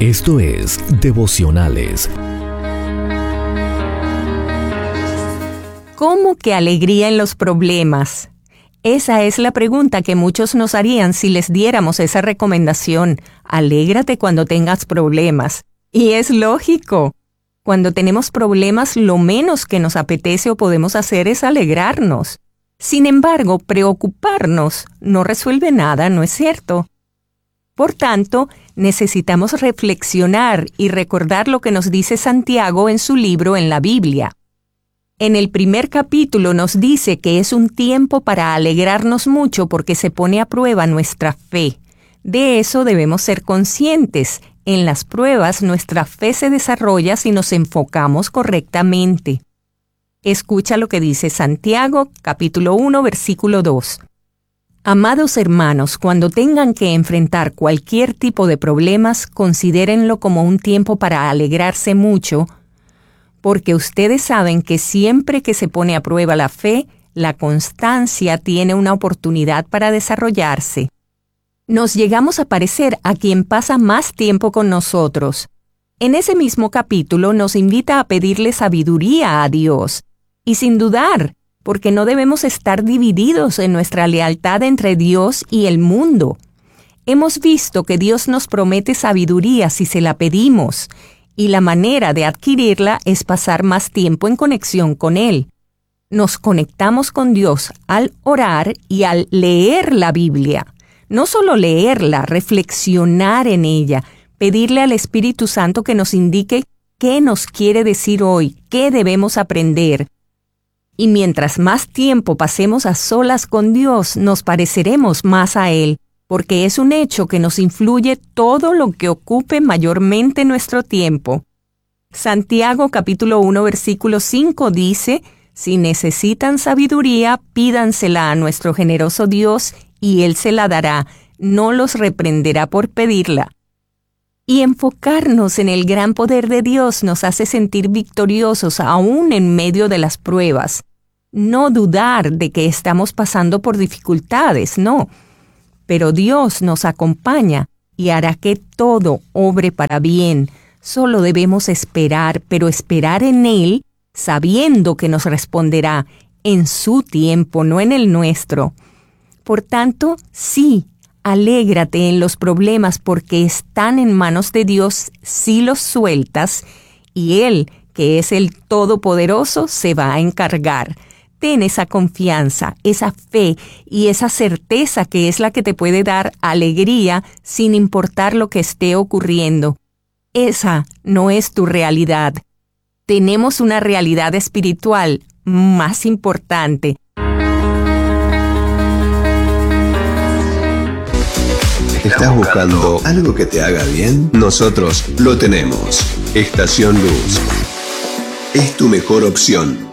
Esto es Devocionales. ¿Cómo que alegría en los problemas? Esa es la pregunta que muchos nos harían si les diéramos esa recomendación. Alégrate cuando tengas problemas. Y es lógico. Cuando tenemos problemas, lo menos que nos apetece o podemos hacer es alegrarnos. Sin embargo, preocuparnos no resuelve nada, ¿no es cierto? Por tanto, necesitamos reflexionar y recordar lo que nos dice Santiago en su libro en la Biblia. En el primer capítulo nos dice que es un tiempo para alegrarnos mucho porque se pone a prueba nuestra fe. De eso debemos ser conscientes. En las pruebas nuestra fe se desarrolla si nos enfocamos correctamente. Escucha lo que dice Santiago, capítulo 1, versículo 2. Amados hermanos, cuando tengan que enfrentar cualquier tipo de problemas, considérenlo como un tiempo para alegrarse mucho, porque ustedes saben que siempre que se pone a prueba la fe, la constancia tiene una oportunidad para desarrollarse. Nos llegamos a parecer a quien pasa más tiempo con nosotros. En ese mismo capítulo nos invita a pedirle sabiduría a Dios, y sin dudar, porque no debemos estar divididos en nuestra lealtad entre Dios y el mundo. Hemos visto que Dios nos promete sabiduría si se la pedimos, y la manera de adquirirla es pasar más tiempo en conexión con Él. Nos conectamos con Dios al orar y al leer la Biblia. No solo leerla, reflexionar en ella, pedirle al Espíritu Santo que nos indique qué nos quiere decir hoy, qué debemos aprender. Y mientras más tiempo pasemos a solas con Dios, nos pareceremos más a Él, porque es un hecho que nos influye todo lo que ocupe mayormente nuestro tiempo. Santiago capítulo 1 versículo 5 dice, si necesitan sabiduría, pídansela a nuestro generoso Dios y Él se la dará, no los reprenderá por pedirla. Y enfocarnos en el gran poder de Dios nos hace sentir victoriosos aún en medio de las pruebas. No dudar de que estamos pasando por dificultades, no. Pero Dios nos acompaña y hará que todo obre para bien. Solo debemos esperar, pero esperar en Él, sabiendo que nos responderá en su tiempo, no en el nuestro. Por tanto, sí, alégrate en los problemas porque están en manos de Dios si los sueltas, y Él, que es el Todopoderoso, se va a encargar. Ten esa confianza, esa fe y esa certeza que es la que te puede dar alegría sin importar lo que esté ocurriendo. Esa no es tu realidad. Tenemos una realidad espiritual más importante. ¿Estás buscando algo que te haga bien? Nosotros lo tenemos. Estación Luz es tu mejor opción.